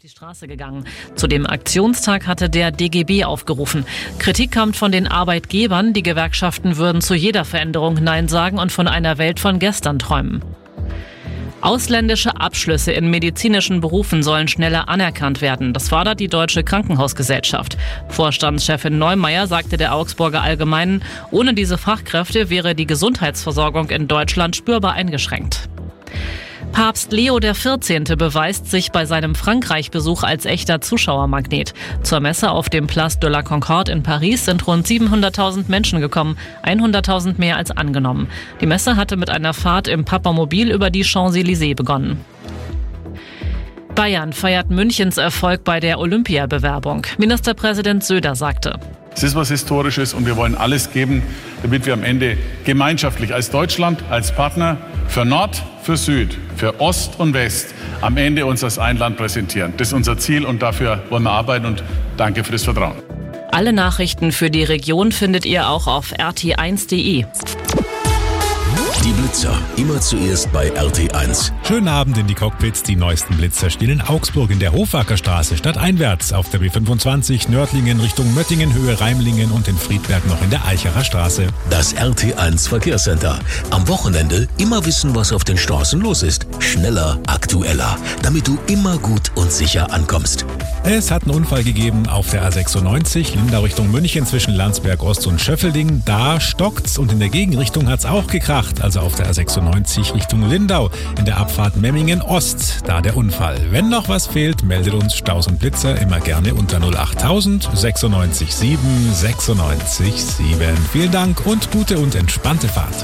die Straße gegangen. Zu dem Aktionstag hatte der DGB aufgerufen. Kritik kam von den Arbeitgebern, die Gewerkschaften würden zu jeder Veränderung Nein sagen und von einer Welt von gestern träumen. Ausländische Abschlüsse in medizinischen Berufen sollen schneller anerkannt werden. Das fordert die Deutsche Krankenhausgesellschaft. Vorstandschefin Neumeier sagte der Augsburger Allgemeinen, ohne diese Fachkräfte wäre die Gesundheitsversorgung in Deutschland spürbar eingeschränkt. Papst Leo XIV. Beweist sich bei seinem Frankreich-Besuch als echter Zuschauermagnet. Zur Messe auf dem Place de la Concorde in Paris sind rund 700.000 Menschen gekommen, 100.000 mehr als angenommen. Die Messe hatte mit einer Fahrt im Papamobil über die Champs-Élysées begonnen. Bayern feiert Münchens Erfolg bei der Olympiabewerbung. Ministerpräsident Söder sagte: Es ist was Historisches und wir wollen alles geben, damit wir am Ende gemeinschaftlich als Deutschland, als Partner für Nord, für Süd, für Ost und West am Ende uns als ein Land präsentieren. Das ist unser Ziel und dafür wollen wir arbeiten und danke für das Vertrauen. Alle Nachrichten für die Region findet ihr auch auf rt1.de. Die Blitzer, immer zuerst bei RT1. Schönen Abend in die Cockpits. Die neuesten Blitzer stehen in Augsburg in der Hofwackerstraße stadteinwärts, auf der B25 Nördlingen Richtung Möttingen, Höhe Reimlingen und in Friedberg noch in der Eicherer Straße. Das RT1 Verkehrscenter. Am Wochenende immer wissen, was auf den Straßen los ist. Schneller, aktueller, damit du immer gut und sicher ankommst. Es hat einen Unfall gegeben auf der A96, Lindau Richtung München zwischen Landsberg Ost und Schöffelding. Da stockt's und in der Gegenrichtung hat's auch gekracht, also auf der A96 Richtung Lindau, in der Abfahrt Memmingen Ost, da der Unfall. Wenn noch was fehlt, meldet uns Staus und Blitzer immer gerne unter 08000 96 7 96 7. Vielen Dank und gute und entspannte Fahrt.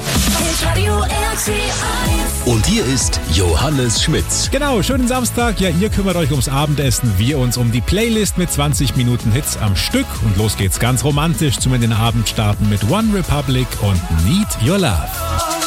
Und hier ist Johannes Schmitz. Genau, schönen Samstag. Ja, ihr kümmert euch ums Abendessen, wir uns um die Playlist mit 20 Minuten Hits am Stück. Und los geht's ganz romantisch zum in den Abend starten mit One Republic und Need Your Love.